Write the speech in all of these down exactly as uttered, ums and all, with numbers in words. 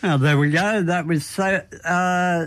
Oh, there we go. That was so, uh,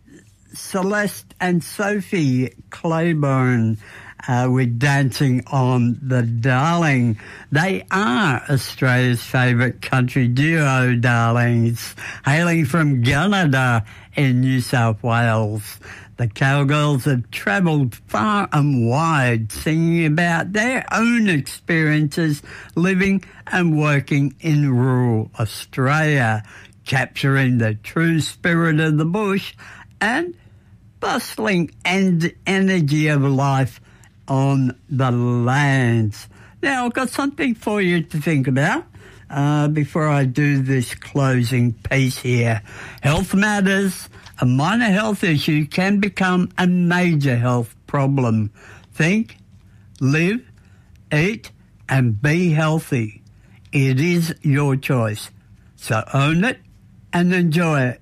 Celeste and Sophie Claiborne uh, with Dancing on the Darling. They are Australia's favourite country duo, darlings, hailing from Gunnedah in New South Wales. The Cowgirls have travelled far and wide singing about their own experiences living and working in rural Australia, capturing the true spirit of the bush and bustling and energy of life on the lands. Now, I've got something for you to think about uh, before I do this closing piece here. Health matters. A minor health issue can become a major health problem. Think, live, eat, and be healthy. It is your choice. So own it and enjoy it.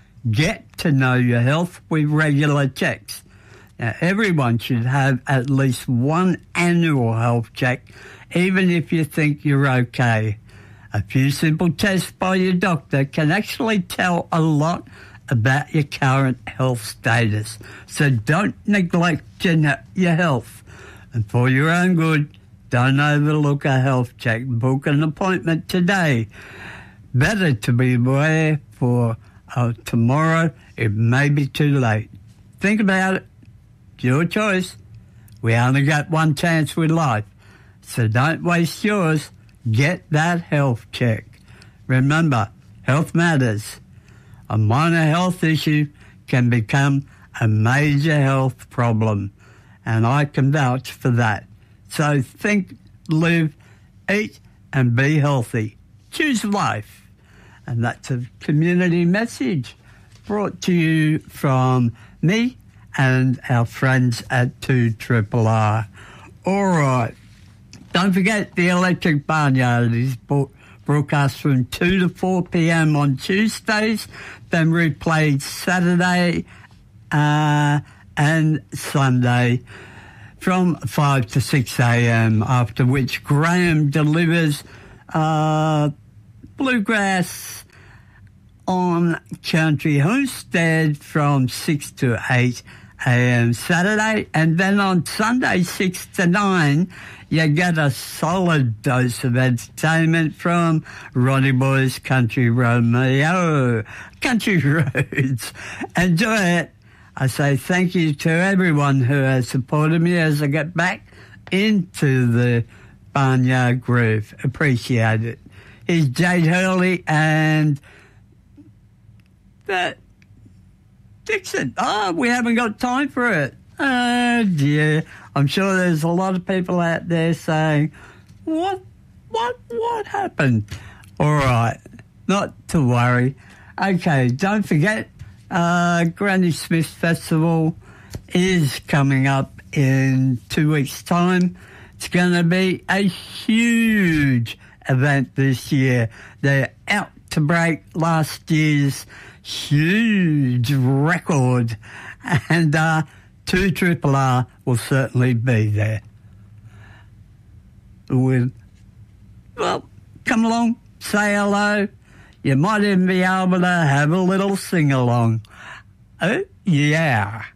Get to know your health with regular checks. Now, everyone should have at least one annual health check, even if you think you're okay. A few simple tests by your doctor can actually tell a lot about your current health status. So don't neglect your, your health. And for your own good, don't overlook a health check. Book an appointment today. Better to be aware for uh, tomorrow. It may be too late. Think about it. It's your choice. We only got one chance with life. So don't waste yours. Get that health check. Remember, health matters. A minor health issue can become a major health problem, and I can vouch for that. So think, live, eat, and be healthy. Choose life. And that's a community message brought to you from me and our friends at two R R R. All right. Don't forget the Electric Barnyard is broadcast from two to four p.m. on Tuesdays, then replayed Saturday uh, and Sunday from five to six a.m., after which Graham delivers uh, Bluegrass on Country Homestead from six to eight a.m. Saturday, and then on Sunday, six to nine, you get a solid dose of entertainment from Ronnie Boy's Country Romeo, Country Roads. Enjoy it. I say thank you to everyone who has supported me as I get back into the Barnyard Groove. Appreciate it. Here's Jade Hurley and that Dixon. Oh, we haven't got time for it. Oh, dear. I'm sure there's a lot of people out there saying, what, what, what happened? All right. Not to worry. Okay, don't forget, uh, Granny Smith Festival is coming up in two weeks' time. It's going to be a huge event this year. They're out to break last year's huge record, and uh, two R R R will certainly be there. With, well, come along, say hello. You might even be able to have a little sing-along. Oh, yeah.